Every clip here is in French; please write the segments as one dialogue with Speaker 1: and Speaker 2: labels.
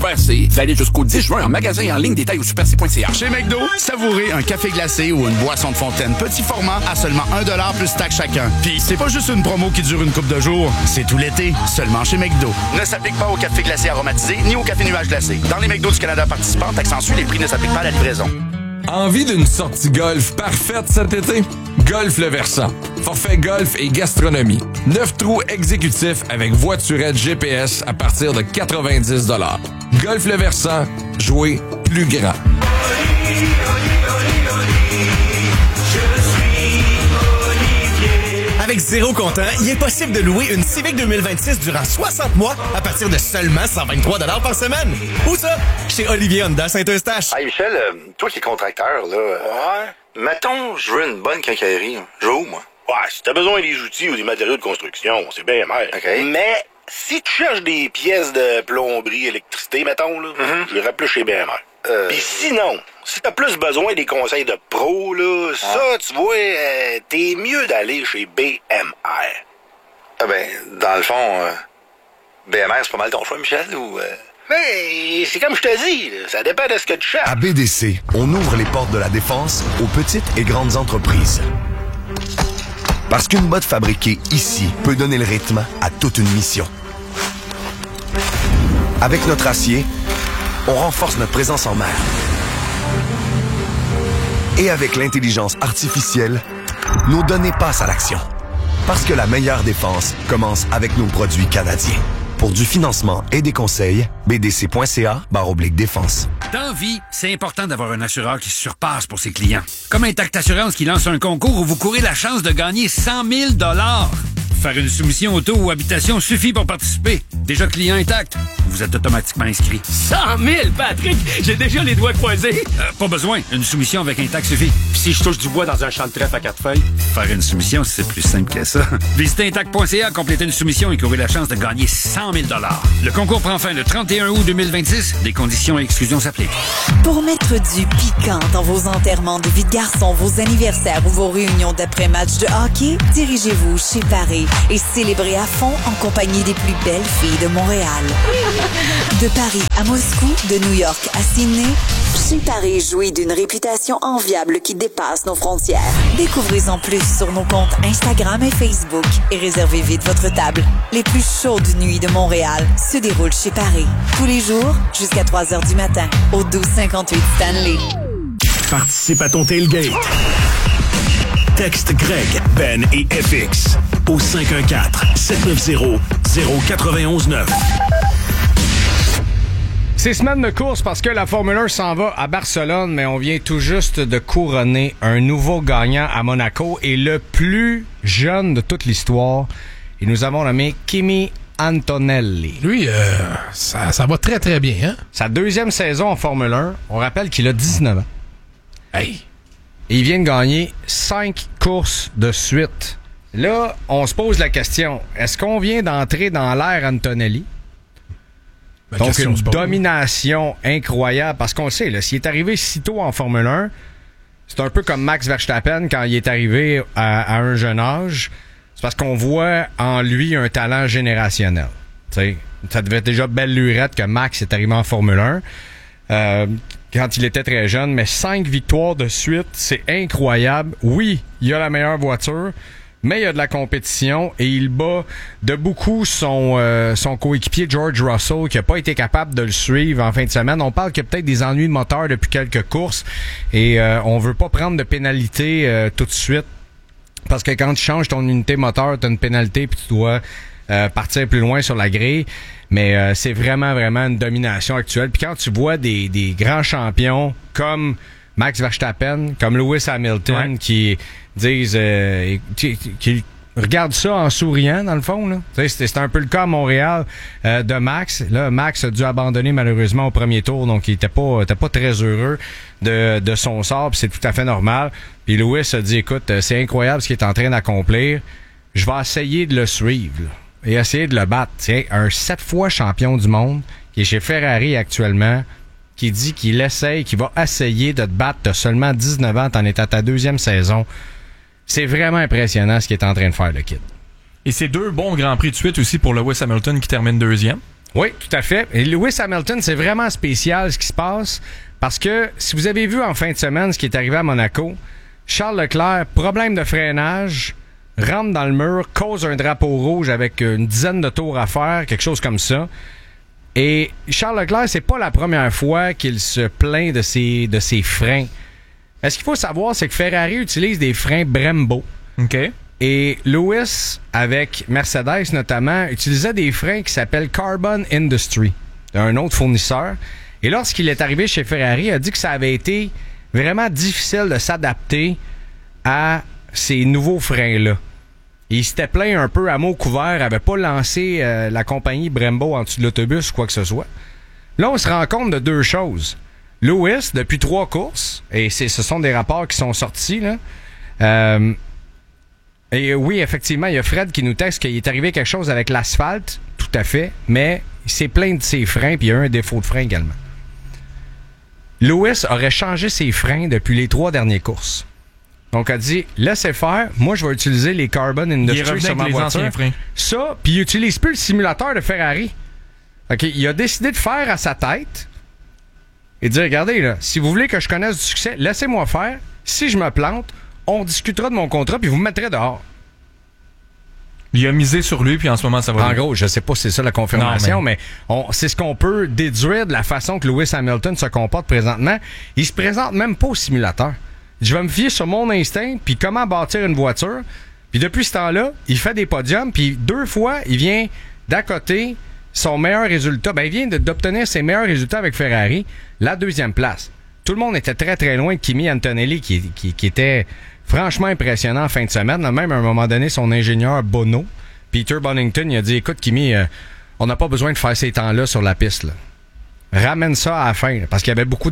Speaker 1: Super C, valide jusqu'au 10 juin en magasin et en ligne, détail au superc.ca.
Speaker 2: Chez McDo, savourez un café glacé ou une boisson de fontaine petit format à seulement 1$ plus taxe chacun. Puis c'est pas juste une promo qui dure une couple de jours, c'est tout l'été, seulement chez McDo. Ne s'applique pas au café glacé aromatisé ni au café nuage glacé. Dans les McDo du Canada participants, taxe en Suisse, les prix ne s'appliquent pas à la livraison.
Speaker 3: Envie d'une sortie golf parfaite cet été? Golf Le Versant. Forfait golf et gastronomie. 9 trous exécutifs avec voiturette GPS à partir de 90 $. Golf Le Versant. Jouer plus grand.
Speaker 4: Avec zéro comptant, il est possible de louer une Civic 2026 durant 60 mois à partir de seulement 123 $ par semaine. Où ça? Chez Olivier Honda Saint-Eustache.
Speaker 5: Hey Michel, toi qui es contracteur, là... Ouais? Mettons, je veux une bonne quincaillerie. Je veux où, moi?
Speaker 6: Ouais, si t'as besoin des outils ou des matériaux de construction, c'est bien mal.
Speaker 5: OK.
Speaker 6: Mais si tu cherches des pièces de plomberie, électricité, mettons, là, je irais plus chez BMR. Puis sinon, si t'as plus besoin des conseils de pro, là, ça, tu vois, t'es mieux d'aller chez BMR.
Speaker 5: Ah ben, dans le fond, BMR, c'est pas mal ton choix, Michel, ou...
Speaker 6: Mais c'est comme je te dis, là, ça dépend de ce que tu cherches.
Speaker 7: À BDC, on ouvre les portes de la défense aux petites et grandes entreprises. Parce qu'une botte fabriquée ici peut donner le rythme à toute une mission. Avec notre acier, on renforce notre présence en mer. Et avec l'intelligence artificielle, nos données passent à l'action. Parce que la meilleure défense commence avec nos produits canadiens. Pour du financement et des conseils, bdc.ca/défense.
Speaker 8: Dans la vie, c'est important d'avoir un assureur qui surpasse pour ses clients. Comme Intact Assurance qui lance un concours où vous courez la chance de gagner 100 000 $. Faire une soumission auto ou habitation suffit pour participer. Déjà client Intact, vous êtes automatiquement inscrit.
Speaker 9: 100 000, Patrick! J'ai déjà les doigts croisés.
Speaker 8: Pas besoin. Une soumission avec Intact suffit.
Speaker 9: Puis si je touche du bois dans un champ de trèfle à 4 feuilles?
Speaker 8: Faire une soumission, c'est plus simple que ça. Visitez Intact.ca, complétez une soumission et courez la chance de gagner 100 000 $. Le concours prend fin le 31 août 2026. Des conditions et exclusions s'appliquent.
Speaker 10: Pour mettre du piquant dans vos enterrements de vie de garçon, vos anniversaires ou vos réunions d'après-match de hockey, dirigez-vous chez Paris et célébrez à fond en compagnie des plus belles filles de Montréal. De Paris à Moscou, de New York à Sydney, chez Paris jouit d'une réputation enviable qui dépasse nos frontières. Découvrez-en plus sur nos comptes Instagram et Facebook et réservez vite votre table. Les plus chaudes nuits de Montréal se déroulent chez Paris. Tous les jours, jusqu'à 3 h du matin, au 1258 Stanley.
Speaker 4: Participe à ton tailgate. Texte Greg, Ben et FX au 514-790-0919.
Speaker 11: C'est semaine de course parce que la Formule 1 s'en va à Barcelone, mais on vient tout juste de couronner un nouveau gagnant à Monaco et le plus jeune de toute l'histoire. Et nous avons nommé Kimi Antonelli.
Speaker 12: Lui, ça va très très bien, hein?
Speaker 11: Sa deuxième saison en Formule 1, on rappelle qu'il a 19 ans.
Speaker 12: Hey!
Speaker 11: Et il vient de gagner 5 courses de suite. Là, on se pose la question, est-ce qu'on vient d'entrer dans l'ère Antonelli? Donc, une domination incroyable, parce qu'on le sait, là, s'il est arrivé si tôt en Formule 1, c'est un peu comme Max Verstappen quand il est arrivé à un jeune âge. C'est parce qu'on voit en lui un talent générationnel. T'sais, ça devait être déjà belle lurette que Max est arrivé en Formule 1 quand il était très jeune, mais 5 victoires de suite, c'est incroyable. Oui, il a la meilleure voiture, mais il y a de la compétition et il bat de beaucoup son coéquipier George Russell qui n'a pas été capable de le suivre en fin de semaine. On parle qu'il y a peut-être des ennuis de moteur depuis quelques courses et on veut pas prendre de pénalité tout de suite parce que quand tu changes ton unité moteur, tu as une pénalité puis tu dois partir plus loin sur la grille. Mais c'est vraiment, vraiment une domination actuelle. Puis quand tu vois des grands champions comme Max Verstappen, comme Lewis Hamilton, qui disent qui regardent ça en souriant, dans le fond, là. C'est un peu le cas à Montréal de Max. Là, Max a dû abandonner malheureusement au premier tour, donc il était pas très heureux de son sort, puis c'est tout à fait normal. Puis Lewis a dit, écoute, c'est incroyable ce qu'il est en train d'accomplir. Je vais essayer de le suivre, là, et essayer de le battre. Tiens, un 7 fois champion du monde, qui est chez Ferrari actuellement, qui dit qu'il va essayer de te battre. T'as seulement 19 ans, t'en es à ta deuxième saison. C'est vraiment impressionnant ce qu'il est en train de faire, le kid.
Speaker 13: Et c'est 2 bons Grands Prix de suite aussi pour Lewis Hamilton qui termine deuxième.
Speaker 11: Oui, tout à fait. Et Lewis Hamilton, c'est vraiment spécial ce qui se passe parce que si vous avez vu en fin de semaine ce qui est arrivé à Monaco, Charles Leclerc, problème de freinage, rentre dans le mur, cause un drapeau rouge avec une dizaine de tours à faire, quelque chose comme ça. Et Charles Leclerc, c'est pas la première fois qu'il se plaint de ses freins. Mais ce qu'il faut savoir, c'est que Ferrari utilise des freins Brembo.
Speaker 13: OK.
Speaker 11: Et Lewis, avec Mercedes notamment, utilisait des freins qui s'appellent Carbon Industry, d'un autre fournisseur. Et lorsqu'il est arrivé chez Ferrari, il a dit que ça avait été vraiment difficile de s'adapter à ces nouveaux freins-là. Et il s'était plaint un peu à mots couverts, avait pas lancé la compagnie Brembo en dessous de l'autobus ou quoi que ce soit. Là, on se rend compte de deux choses. Lewis, depuis 3 courses, et ce sont des rapports qui sont sortis, là, et oui, effectivement, il y a Fred qui nous texte qu'il est arrivé quelque chose avec l'asphalte, tout à fait, mais il s'est plaint de ses freins, puis il y a un défaut de frein également. Lewis aurait changé ses freins depuis les 3 dernières courses. Donc, elle dit, laissez faire, moi, je vais utiliser les Carbon Industry sur ma voiture. Ça, puis il utilise plus le simulateur de Ferrari. OK, il a décidé de faire à sa tête et de dire, regardez, là, si vous voulez que je connaisse du succès, laissez-moi faire. Si je me plante, on discutera de mon contrat, puis vous me mettrez dehors.
Speaker 13: Il a misé sur lui, puis en ce moment, ça va.
Speaker 11: En gros, je sais pas si c'est ça la confirmation, mais c'est ce qu'on peut déduire de la façon que Lewis Hamilton se comporte présentement. Il se présente même pas au simulateur. Je vais me fier sur mon instinct, puis comment bâtir une voiture. Puis depuis ce temps-là, il fait des podiums, puis 2 fois, il vient d'à côté son meilleur résultat. Ben, il vient d'obtenir ses meilleurs résultats avec Ferrari, la 2e place. Tout le monde était très, très loin de Kimi Antonelli, qui était franchement impressionnant en fin de semaine. Même à un moment donné, son ingénieur Bono, Peter Bonington, il a dit, écoute, Kimi, on n'a pas besoin de faire ces temps-là sur la piste, là. Ramène ça à la fin, là, parce qu'il y avait beaucoup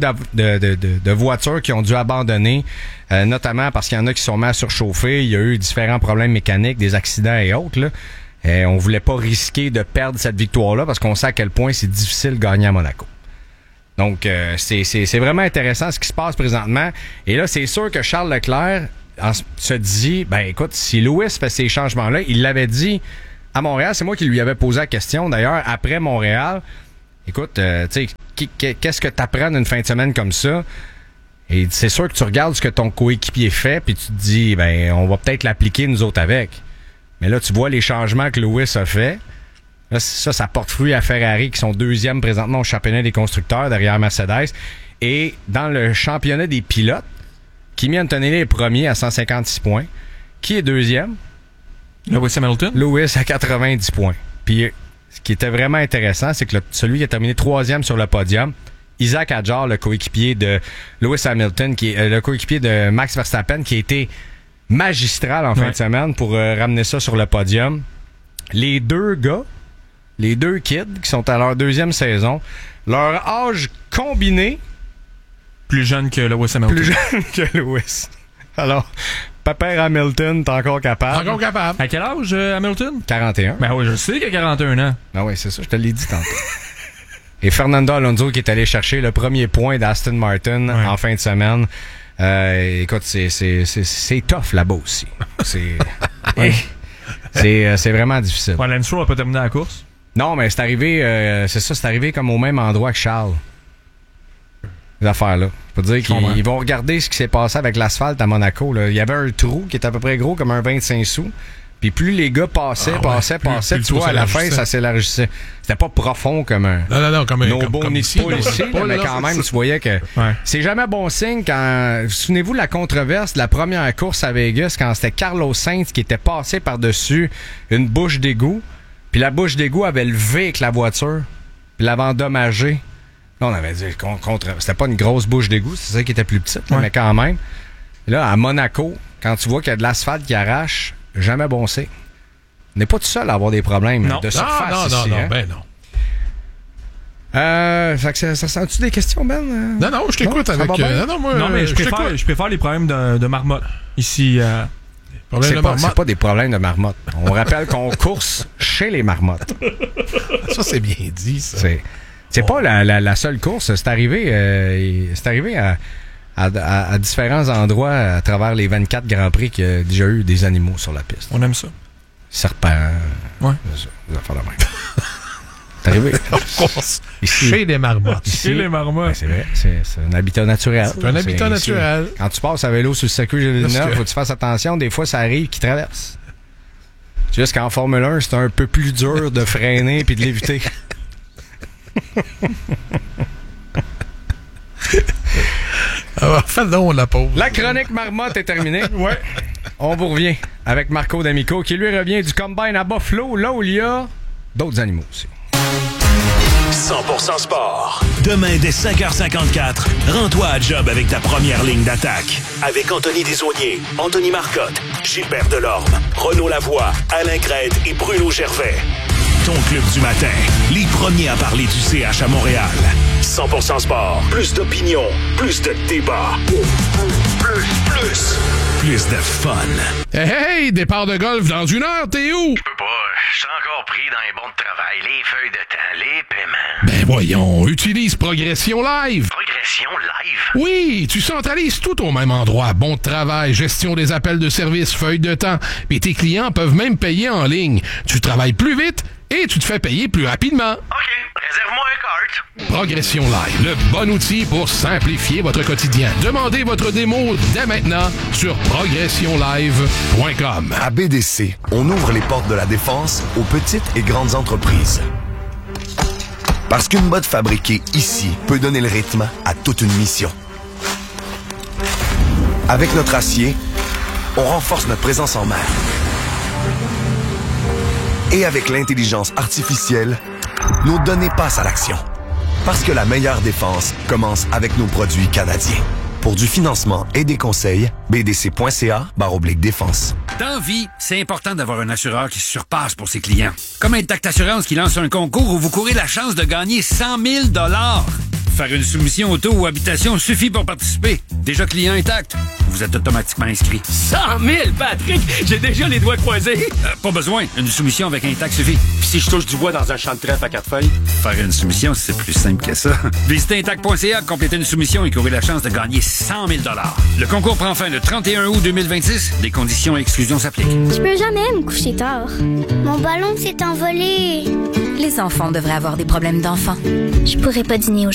Speaker 11: de voitures qui ont dû abandonner, notamment parce qu'il y en a qui sont mis à surchauffer. Il y a eu différents problèmes mécaniques, des accidents et autres, là. Et on voulait pas risquer de perdre cette victoire-là parce qu'on sait à quel point c'est difficile de gagner à Monaco. Donc, c'est vraiment intéressant ce qui se passe présentement. Et là, c'est sûr que Charles Leclerc se dit, ben écoute, si Lewis fait ces changements-là, il l'avait dit à Montréal, c'est moi qui lui avais posé la question, d'ailleurs, après Montréal. Écoute, tu sais, qu'est-ce que tu apprends d'une fin de semaine comme ça? Et c'est sûr que tu regardes ce que ton coéquipier fait, puis tu te dis, ben, on va peut-être l'appliquer nous autres avec. Mais là, tu vois les changements que Lewis a fait. Là, ça porte fruit à Ferrari, qui sont 2e présentement au championnat des constructeurs, derrière Mercedes. Et dans le championnat des pilotes, Kimi Antonelli est premier à 156 points. Qui est 2e?
Speaker 13: Lewis Hamilton.
Speaker 11: Lewis à 90 points. Puis, ce qui était vraiment intéressant, c'est que celui qui a terminé 3e sur le podium, Isaac Hadjar, le coéquipier de Lewis Hamilton, qui est le coéquipier de Max Verstappen, qui a été magistral en fin de semaine pour ramener ça sur le podium. Les 2 gars, les 2 kids qui sont à leur 2e saison, leur âge combiné...
Speaker 13: Plus jeune que Lewis Hamilton.
Speaker 11: Plus jeune que Lewis. Alors... Papa Hamilton, t'es encore capable.
Speaker 12: Encore capable.
Speaker 13: À quel âge, Hamilton?
Speaker 11: 41.
Speaker 13: Ben oui, je sais qu'il a 41 ans.
Speaker 11: Ben oui, c'est ça, je te l'ai dit tantôt. Et Fernando Alonso qui est allé chercher le premier point d'Aston Martin en fin de semaine. Écoute, c'est tough là-bas aussi. C'est vraiment difficile.
Speaker 13: Ouais, Lance Stroll n'a pas terminé la course?
Speaker 11: Non, mais c'est arrivé comme au même endroit que Charles. Les affaires-là. Faut dire qu'ils vont regarder ce qui s'est passé avec l'asphalte à Monaco, là. Il y avait un trou qui était à peu près gros comme un 25 sous. Puis plus les gars passaient, tu vois, à la fin, ça s'élargissait. C'était pas profond comme un...
Speaker 12: Non, comme
Speaker 11: ici, mais quand même, tu voyais que... C'est jamais bon signe quand... Souvenez-vous de la controverse de la première course à Vegas, quand c'était Carlos Sainz qui était passé par-dessus une bouche d'égout. Puis la bouche d'égout avait levé avec la voiture. Puis l'avait endommagé. Là, on avait dit c'était pas une grosse bouche d'égout, c'est ça qui était plus petite, mais quand même. Là, à Monaco, quand tu vois qu'il y a de l'asphalte qui arrache, jamais bon signe. On n'est pas tout seul à avoir des problèmes de surface ici.
Speaker 12: Non, ben non.
Speaker 11: Ça sent-tu des questions, Ben?
Speaker 12: Non, je t'écoute avec...
Speaker 13: Non, mais je préfère les problèmes de marmotte ici.
Speaker 11: C'est pas des problèmes de marmotte. On rappelle qu'on course chez les marmottes.
Speaker 12: Ça, c'est bien dit, ça.
Speaker 11: C'est pas la seule course. C'est arrivé à différents endroits à travers les 24 Grands Prix qu'il y a déjà eu des animaux sur la piste.
Speaker 13: On aime ça.
Speaker 11: Serpents.
Speaker 13: Ouais.
Speaker 11: Ça fait la même. C'est arrivé.
Speaker 12: Chez les marmottes.
Speaker 13: Chez les marmottes.
Speaker 11: Ben, c'est vrai. C'est un habitat naturel.
Speaker 12: C'est un habitat naturel.
Speaker 11: Quand tu passes à vélo sur le circuit Villeneuve, faut que tu fasses attention. Des fois, ça arrive qu'ils traversent. Juste qu'en Formule 1, c'est un peu plus dur de freiner puis de l'éviter.
Speaker 12: Alors, faites donc la pause.
Speaker 11: La chronique marmotte est terminée.
Speaker 12: Ouais.
Speaker 11: On vous revient avec Marco D'Amico qui lui revient du Combine à Buffalo, là où il y a d'autres animaux aussi.
Speaker 14: 100% sport. Demain, dès 5h54, rends-toi à job avec ta première ligne d'attaque. Avec Anthony Desaulniers, Anthony Marcotte, Gilbert Delorme, Renaud Lavoie, Alain Crête et Bruno Gervais. Ton club du matin, les premiers à parler du CH à Montréal. 100% sport. Plus d'opinion, plus de débat. Plus de fun.
Speaker 12: Hey, départ de golf dans 1 heure, t'es où?
Speaker 15: Je peux pas, je suis encore pris dans les bons de travail, les feuilles de temps, les paiements.
Speaker 12: Ben voyons, utilise Progression Live.
Speaker 15: Progression Live?
Speaker 12: Oui, tu centralises tout au même endroit. Bon de travail, gestion des appels de service, feuilles de temps. Et tes clients peuvent même payer en ligne. Tu travailles plus vite et tu te fais payer plus rapidement.
Speaker 15: OK, réserve-moi un cart.
Speaker 12: Progression Live, le bon outil pour simplifier votre quotidien. Demandez votre démo dès maintenant sur progressionlive.com.
Speaker 7: À BDC, on ouvre les portes de la défense aux petites et grandes entreprises. Parce qu'une botte fabriquée ici peut donner le rythme à toute une mission. Avec notre acier, on renforce notre présence en mer. Et avec l'intelligence artificielle, nos données passent à l'action. Parce que la meilleure défense commence avec nos produits canadiens. Pour du financement et des conseils, bdc.ca/défense.
Speaker 8: Dans vie, c'est important d'avoir un assureur qui se surpasse pour ses clients. Comme Intact Assurance qui lance un concours où vous courez la chance de gagner 100 000 $. Faire une soumission auto ou habitation suffit pour participer. Déjà client Intact, vous êtes automatiquement inscrit.
Speaker 9: 100 000, Patrick! J'ai déjà les doigts croisés.
Speaker 8: Pas besoin. Une soumission avec Intact suffit.
Speaker 9: Puis si je touche du bois dans un champ de trèfle à 4 feuilles?
Speaker 8: Faire une soumission, c'est plus simple que ça. Visitez Intact.ca, complétez une soumission et courez la chance de gagner 100 000 $. Le concours prend fin le 31 août 2026. Des conditions et exclusions s'appliquent.
Speaker 16: Je peux jamais me coucher tard. Mon ballon s'est envolé.
Speaker 10: Les enfants devraient avoir des problèmes d'enfants.
Speaker 16: Je pourrais pas dîner aujourd'hui.